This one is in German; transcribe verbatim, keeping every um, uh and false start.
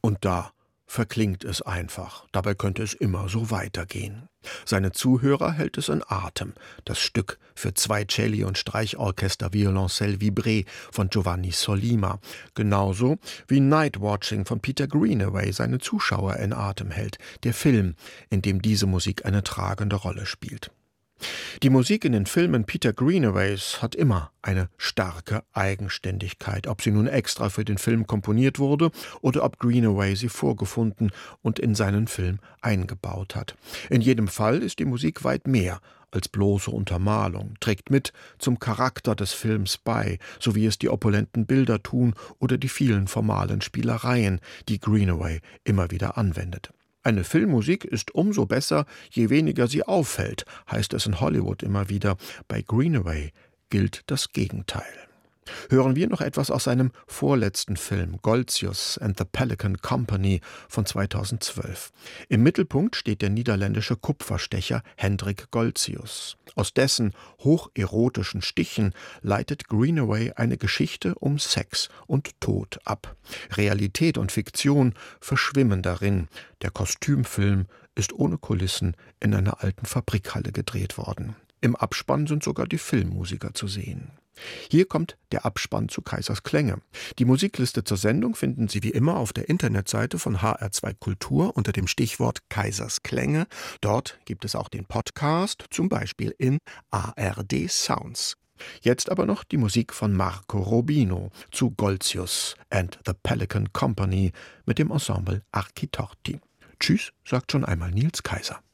Und da verklingt es einfach. Dabei könnte es immer so weitergehen. Seine Zuhörer hält es in Atem. Das Stück für zwei Celli und Streichorchester Violoncelle Vibré von Giovanni Sollima. Genauso wie Nightwatching von Peter Greenaway seine Zuschauer in Atem hält. Der Film, in dem diese Musik eine tragende Rolle spielt. Die Musik in den Filmen Peter Greenaways hat immer eine starke Eigenständigkeit, ob sie nun extra für den Film komponiert wurde oder ob Greenaway sie vorgefunden und in seinen Film eingebaut hat. In jedem Fall ist die Musik weit mehr als bloße Untermalung, trägt mit zum Charakter des Films bei, so wie es die opulenten Bilder tun oder die vielen formalen Spielereien, die Greenaway immer wieder anwendet. Eine Filmmusik ist umso besser, je weniger sie auffällt, heißt es in Hollywood immer wieder. Bei Greenaway gilt das Gegenteil. Hören wir noch etwas aus seinem vorletzten Film Goltzius and the Pelican Company von zweitausendzwölf. Im Mittelpunkt steht der niederländische Kupferstecher Hendrik Goltzius. Aus dessen hocherotischen Stichen leitet Greenaway eine Geschichte um Sex und Tod ab. Realität und Fiktion verschwimmen darin. Der Kostümfilm ist ohne Kulissen in einer alten Fabrikhalle gedreht worden. Im Abspann sind sogar die Filmmusiker zu sehen. Hier kommt der Abspann zu Kaisers Klänge. Die Musikliste zur Sendung finden Sie wie immer auf der Internetseite von H R zwei Kultur unter dem Stichwort Kaisers Klänge. Dort gibt es auch den Podcast, zum Beispiel in A R D Sounds. Jetzt aber noch die Musik von Marco Robino zu Goltzius and the Pelican Company mit dem Ensemble Architorti. Tschüss, sagt schon einmal Nils Kaiser.